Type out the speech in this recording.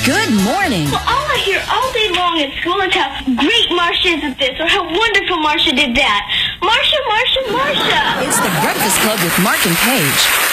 Good morning. Well, all I hear all day long in school is how great Marcia is at this or how wonderful Marcia did that. Marcia, Marcia, Marcia. It's the Breakfast Club with Mark and Paige.